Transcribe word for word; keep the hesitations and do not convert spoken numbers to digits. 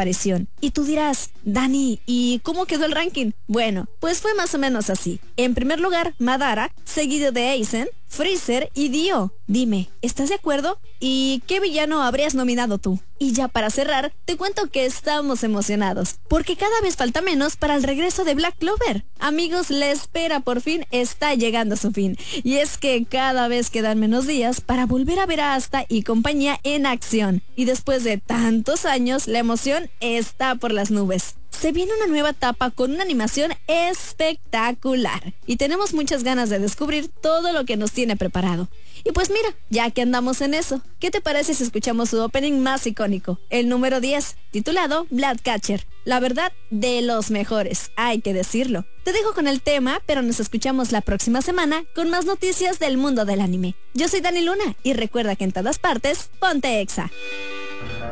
aparición. Y tú dirás, Dani, ¿y cómo quedó el ranking? Bueno, pues fue más o menos así. En primer lugar, Madara, seguido de Aizen, Freezer y Dio. Dime, ¿estás de acuerdo? ¿Y qué villano habrías nominado tú? Y ya para cerrar, te cuento que estamos emocionados, porque cada vez falta menos para el regreso de Black Clover. Amigos, la espera por fin está llegando a su fin. Y es que cada vez quedan menos días para volver a ver a Asta y compañía en acción. Y después de tantos años, la emoción está por las nubes. Se viene una nueva etapa con una animación espectacular. Y tenemos muchas ganas de descubrir todo lo que nos tiene preparado. Y pues mira, ya que andamos en eso, ¿qué te parece si escuchamos su opening más icónico? El número diez, titulado Bloodcatcher. La verdad, de los mejores, hay que decirlo. Te dejo con el tema, pero nos escuchamos la próxima semana con más noticias del mundo del anime. Yo soy Dani Luna y recuerda que en todas partes, ponte Exa.